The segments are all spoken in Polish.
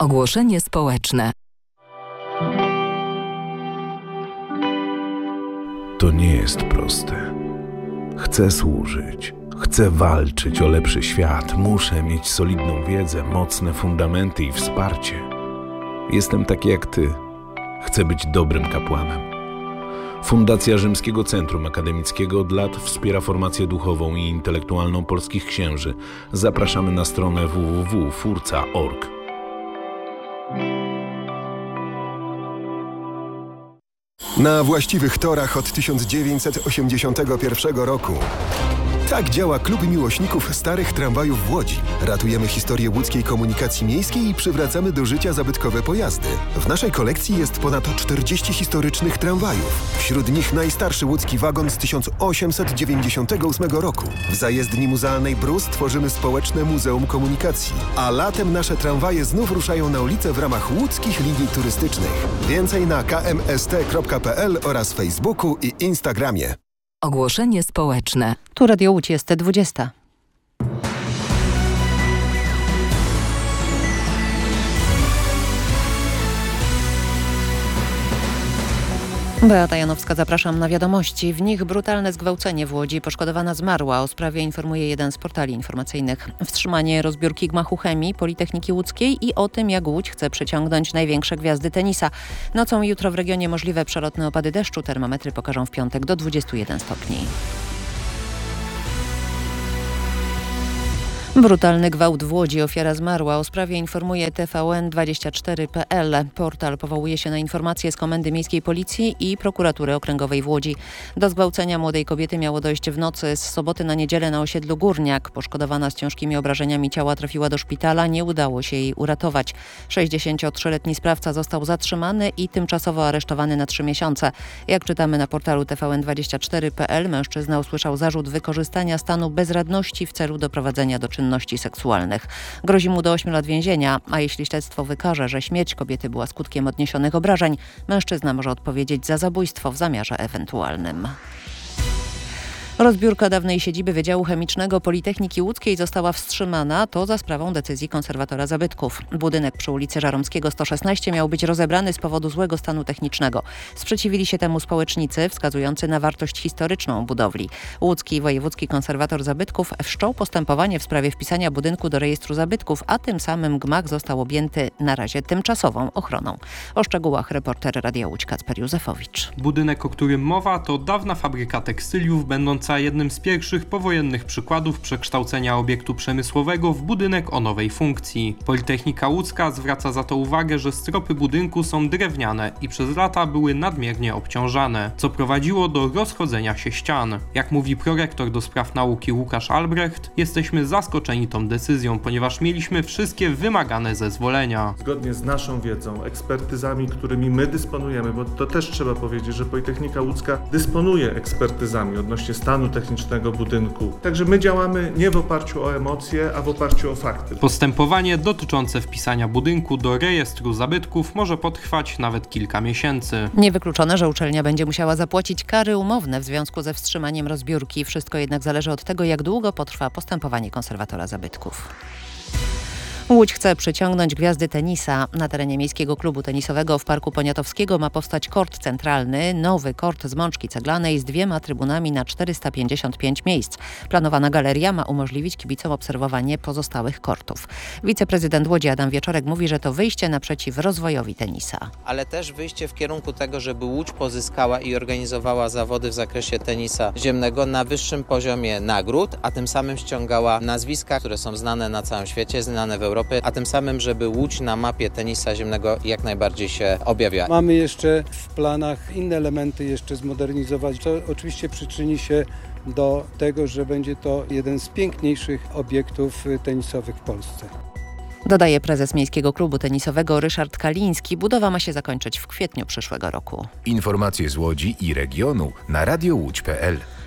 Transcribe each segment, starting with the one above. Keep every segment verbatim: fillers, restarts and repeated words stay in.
Ogłoszenie społeczne. To nie jest proste. Chcę służyć. Chcę walczyć o lepszy świat. Muszę mieć solidną wiedzę, mocne fundamenty i wsparcie. Jestem taki jak ty. Chcę być dobrym kapłanem. Fundacja Rzymskiego Centrum Akademickiego od lat wspiera formację duchową i intelektualną polskich księży. Zapraszamy na stronę w w w kropka furca kropka org. Na właściwych torach od tysiąc dziewięćset osiemdziesiątego pierwszego roku. Tak działa Klub Miłośników Starych Tramwajów w Łodzi. Ratujemy historię łódzkiej komunikacji miejskiej i przywracamy do życia zabytkowe pojazdy. W naszej kolekcji jest ponad czterdzieści historycznych tramwajów. Wśród nich najstarszy łódzki wagon z tysiąc osiemset dziewięćdziesiątego ósmego roku. W zajezdni muzealnej Brus tworzymy społeczne Muzeum Komunikacji. A latem nasze tramwaje znów ruszają na ulicę w ramach łódzkich linii turystycznych. Więcej na k m s t kropka p l oraz Facebooku i Instagramie. Ogłoszenie społeczne. Tu Radio Łódź, jest dwudziesta. Beata Janowska, zapraszam na wiadomości. W nich brutalne zgwałcenie w Łodzi. Poszkodowana zmarła. O sprawie informuje jeden z portali informacyjnych. Wstrzymanie rozbiórki gmachu chemii Politechniki Łódzkiej i o tym, jak Łódź chce przyciągnąć największe gwiazdy tenisa. Nocą i jutro w regionie możliwe przelotne opady deszczu. Termometry pokażą w piątek do dwudziestu jeden stopni. Brutalny gwałt w Łodzi. Ofiara zmarła. O sprawie informuje T V N dwadzieścia cztery kropka p l. Portal powołuje się na informacje z Komendy Miejskiej Policji i Prokuratury Okręgowej w Łodzi. Do zgwałcenia młodej kobiety miało dojść w nocy z soboty na niedzielę na osiedlu Górniak. Poszkodowana z ciężkimi obrażeniami ciała trafiła do szpitala. Nie udało się jej uratować. sześćdziesięciotrzyletni sprawca został zatrzymany i tymczasowo aresztowany na trzy miesiące. Jak czytamy na portalu T V N dwadzieścia cztery kropka p l, mężczyzna usłyszał zarzut wykorzystania stanu bezradności w celu doprowadzenia do czynności seksualnych. Grozi mu do ośmiu lat więzienia, a jeśli śledztwo wykaże, że śmierć kobiety była skutkiem odniesionych obrażeń, mężczyzna może odpowiedzieć za zabójstwo w zamiarze ewentualnym. Rozbiórka dawnej siedziby Wydziału Chemicznego Politechniki Łódzkiej została wstrzymana, to za sprawą decyzji konserwatora zabytków. Budynek przy ulicy Żaromskiego sto szesnaście miał być rozebrany z powodu złego stanu technicznego. Sprzeciwili się temu społecznicy, wskazujący na wartość historyczną budowli. Łódzki Wojewódzki Konserwator Zabytków wszczął postępowanie w sprawie wpisania budynku do rejestru zabytków, a tym samym gmach został objęty na razie tymczasową ochroną. O szczegółach reporter Radia Łódź Kacper Józefowicz. Budynek, o którym mowa, to dawna fabryka tekstyliów, będąca jednym z pierwszych powojennych przykładów przekształcenia obiektu przemysłowego w budynek o nowej funkcji. Politechnika Łódzka zwraca za to uwagę, że stropy budynku są drewniane i przez lata były nadmiernie obciążane, co prowadziło do rozchodzenia się ścian. Jak mówi prorektor do spraw nauki Łukasz Albrecht, jesteśmy zaskoczeni tą decyzją, ponieważ mieliśmy wszystkie wymagane zezwolenia. Zgodnie z naszą wiedzą, ekspertyzami, którymi my dysponujemy, bo to też trzeba powiedzieć, że Politechnika Łódzka dysponuje ekspertyzami odnośnie stanu technicznego budynku. Także my działamy nie w oparciu o emocje, a w oparciu o fakty. Postępowanie dotyczące wpisania budynku do rejestru zabytków może potrwać nawet kilka miesięcy. Niewykluczone, że uczelnia będzie musiała zapłacić kary umowne w związku ze wstrzymaniem rozbiórki. Wszystko jednak zależy od tego, jak długo potrwa postępowanie konserwatora zabytków. Łódź chce przyciągnąć gwiazdy tenisa. Na terenie Miejskiego Klubu Tenisowego w Parku Poniatowskiego ma powstać kort centralny, nowy kort z mączki ceglanej z dwiema trybunami na czterysta pięćdziesiąt pięć miejsc. Planowana galeria ma umożliwić kibicom obserwowanie pozostałych kortów. Wiceprezydent Łodzi Adam Wieczorek mówi, że to wyjście naprzeciw rozwojowi tenisa. Ale też wyjście w kierunku tego, żeby Łódź pozyskała i organizowała zawody w zakresie tenisa ziemnego na wyższym poziomie nagród, a tym samym ściągała nazwiska, które są znane na całym świecie, znane w Europie, a tym samym, żeby Łódź na mapie tenisa ziemnego jak najbardziej się objawiała. Mamy jeszcze w planach inne elementy jeszcze zmodernizować. To oczywiście przyczyni się do tego, że będzie to jeden z piękniejszych obiektów tenisowych w Polsce. Dodaje prezes Miejskiego Klubu Tenisowego Ryszard Kaliński. Budowa ma się zakończyć w kwietniu przyszłego roku. Informacje z Łodzi i regionu na radio łódź kropka p l.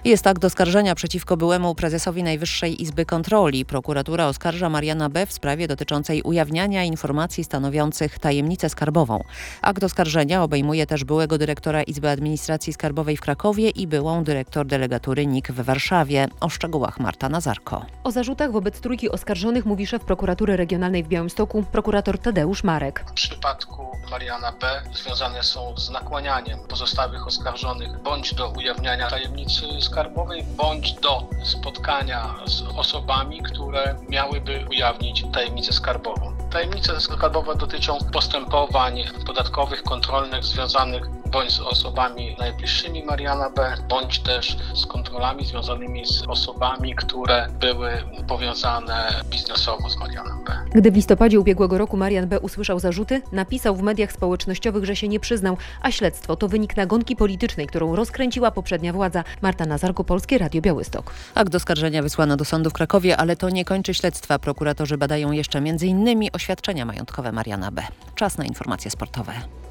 Jest akt oskarżenia przeciwko byłemu prezesowi Najwyższej Izby Kontroli. Prokuratura oskarża Mariana B. w sprawie dotyczącej ujawniania informacji stanowiących tajemnicę skarbową. Akt oskarżenia obejmuje też byłego dyrektora Izby Administracji Skarbowej w Krakowie i byłą dyrektor delegatury N I K w Warszawie. O szczegółach Marta Nazarko. O zarzutach wobec trójki oskarżonych mówi szef prokuratury regionalnej w Białymstoku, prokurator Tadeusz Marek. W przypadku Mariana B. związane są z nakłanianiem pozostałych oskarżonych bądź do ujawniania tajemnicy skarbowej, bądź do spotkania z osobami, które miałyby ujawnić tajemnicę skarbową. Tajemnice skarbowe dotyczą postępowań podatkowych, kontrolnych związanych bądź z osobami najbliższymi Mariana B., bądź też z kontrolami związanymi z osobami, które były powiązane biznesowo z Marianem B. Gdy w listopadzie ubiegłego roku Marian B. usłyszał zarzuty, napisał w mediach społecznościowych, że się nie przyznał, a śledztwo to wynik nagonki politycznej, którą rozkręciła poprzednia władza. Marta Nazarko, Polskie Radio Białystok. Akt oskarżenia wysłano do sądu w Krakowie, ale to nie kończy śledztwa. Prokuratorzy badają jeszcze między innymi oświadczenia majątkowe Mariana B. Czas na informacje sportowe.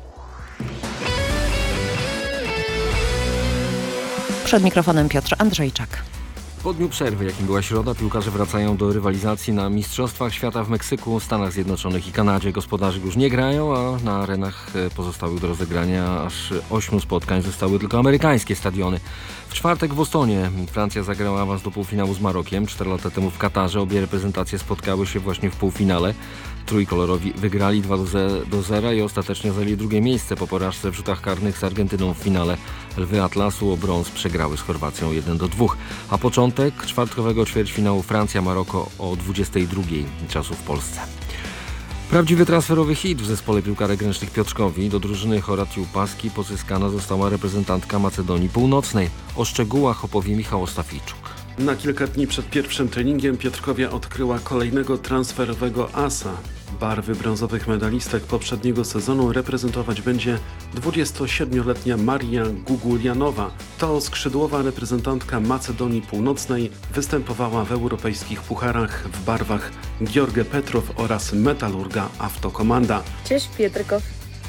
Przed mikrofonem Piotr Andrzejczak. Po dniu przerwy, jakim była środa, piłkarze wracają do rywalizacji na Mistrzostwach Świata w Meksyku, Stanach Zjednoczonych i Kanadzie. Gospodarze już nie grają, a na arenach pozostałych do rozegrania aż ośmiu spotkań zostały tylko amerykańskie stadiony. W czwartek w Bostonie Francja zagrała awans do półfinału z Marokiem. Cztery lata temu w Katarze obie reprezentacje spotkały się właśnie w półfinale. Trójkolorowi wygrali dwa do zera i ostatecznie zajęli drugie miejsce po porażce w rzutach karnych z Argentyną w finale. Lwy Atlasu o brąz przegrały z Chorwacją jeden do dwóch. A początek czwartkowego ćwierćfinału Francja-Maroko o dwudziestej drugiej czasu w Polsce. Prawdziwy transferowy hit w zespole piłkarek ręcznych Piotrkowi. Do drużyny Horatiu Paski pozyskana została reprezentantka Macedonii Północnej. O szczegółach opowie Michał Ostafijczuk. Na kilka dni przed pierwszym treningiem Piotrkowia odkryła kolejnego transferowego asa. Barwy brązowych medalistek poprzedniego sezonu reprezentować będzie dwudziestosiedmioletnia Maria Gugulianowa. To skrzydłowa reprezentantka Macedonii Północnej występowała w europejskich pucharach w barwach George Petrow oraz Metalurga Autokomanda. Cześć Piotrkow.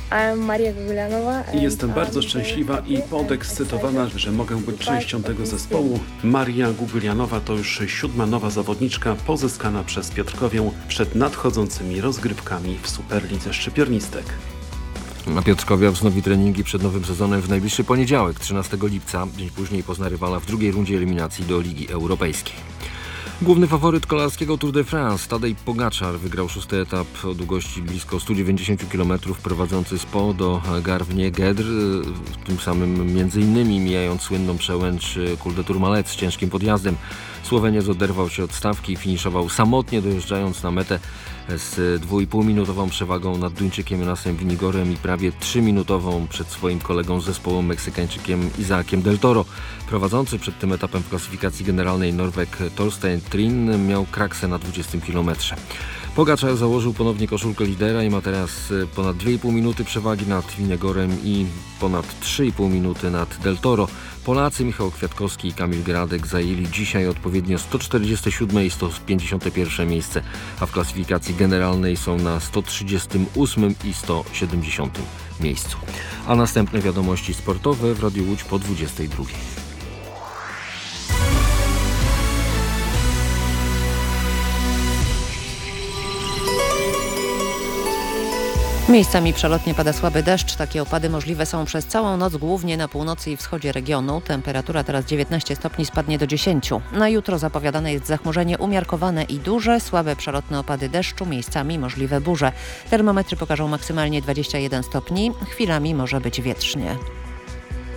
Jestem bardzo szczęśliwa i podekscytowana, że mogę być częścią tego zespołu. Maria Gugulianowa to już siódma nowa zawodniczka pozyskana przez Piotrkowię przed nadchodzącymi rozgrywkami w Superlidze Szczypiornistek. A Piotrkowia wznowi treningi przed nowym sezonem w najbliższy poniedziałek, trzynastego lipca. Dzień później pozna rywala w drugiej rundzie eliminacji do Ligi Europejskiej. Główny faworyt kolarskiego Tour de France, Tadej Pogaczar, wygrał szósty etap o długości blisko stu dziewięćdziesięciu kilometrów prowadzący z Po do Garwnie-Gedr, tym samym między innymi mijając słynną przełęcz Col de Tourmalet z ciężkim podjazdem. Słoweniec oderwał się od stawki i finiszował samotnie, dojeżdżając na metę z dwuipółminutową przewagą nad Duńczykiem Jonasem Vinigorem i prawie trzyminutową przed swoim kolegą z zespołu Meksykańczykiem Isaakiem Del Toro. Prowadzący przed tym etapem w klasyfikacji generalnej Norweg Torstein Trin miał kraksę na dwudziestym kilometrze. Pogaczar założył ponownie koszulkę lidera i ma teraz ponad dwie i pół minuty przewagi nad Vinegorem i ponad trzy i pół minuty nad Del Toro. Polacy Michał Kwiatkowski i Kamil Gradek zajęli dzisiaj odpowiednio sto czterdzieste siódme i sto pięćdziesiąte pierwsze miejsce, a w klasyfikacji generalnej są na sto trzydziestym ósmym i sto siedemdziesiątym miejscu. A następne wiadomości sportowe w Radiu Łódź po dwudziestej drugiej. Miejscami przelotnie pada słaby deszcz. Takie opady możliwe są przez całą noc, głównie na północy i wschodzie regionu. Temperatura teraz dziewiętnaście stopni, spadnie do dziesięciu. Na jutro zapowiadane jest zachmurzenie umiarkowane i duże, słabe przelotne opady deszczu, miejscami możliwe burze. Termometry pokażą maksymalnie dwadzieścia jeden stopni, chwilami może być wietrznie.